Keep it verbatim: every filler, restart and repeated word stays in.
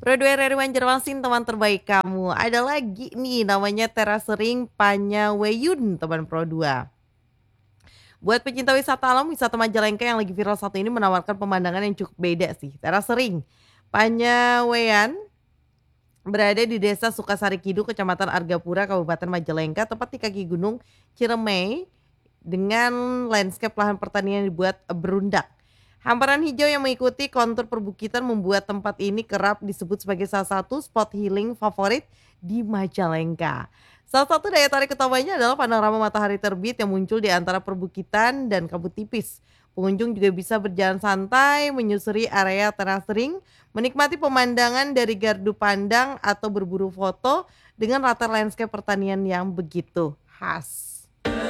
Broadway dari Banjarmasin teman terbaik kamu. Ada lagi nih namanya Terasering Panyaweyun teman Pro dua. Buat pecinta wisata alam, wisata Majalengka yang lagi viral satu ini menawarkan pemandangan yang cukup beda sih. Terasering Panyawean berada di Desa Sukasari Kidul, Kecamatan Argapura, Kabupaten Majalengka, tepat di kaki Gunung Ciremai dengan landscape lahan pertanian yang dibuat berundak. Hamparan hijau yang mengikuti kontur perbukitan membuat tempat ini kerap disebut sebagai salah satu spot healing favorit di Majalengka. Salah satu daya tarik utamanya adalah panorama matahari terbit yang muncul di antara perbukitan dan kabut tipis. Pengunjung juga bisa berjalan santai, menyusuri area terasering, menikmati pemandangan dari gardu pandang atau berburu foto dengan latar landscape pertanian yang begitu khas.